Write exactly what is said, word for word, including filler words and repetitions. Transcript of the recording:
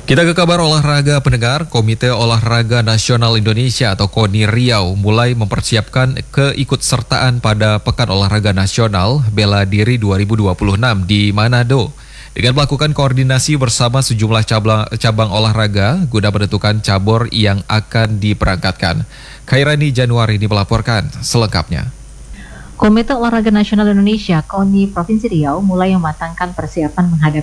Kita ke kabar olahraga pendengar. Komite Olahraga Nasional Indonesia atau KONI Riau mulai mempersiapkan keikutsertaan pada Pekan Olahraga Nasional Bela Diri dua ribu dua puluh enam di Manado dengan melakukan koordinasi bersama sejumlah cabang, cabang olahraga guna menentukan cabur yang akan diberangkatkan. Khairani Januari ini melaporkan selengkapnya. Komite Olahraga Nasional Indonesia (KONI) Provinsi Riau mulai mematangkan persiapan menghadapi